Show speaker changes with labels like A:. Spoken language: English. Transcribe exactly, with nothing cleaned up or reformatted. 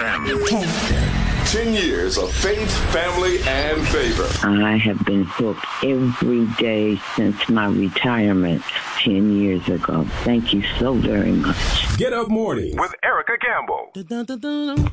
A: M. ten. ten years of faith, family, and favor.
B: I have been hooked every day since my retirement ten years ago. Thank you so very much.
A: Get Up Mornings with Erica Campbell.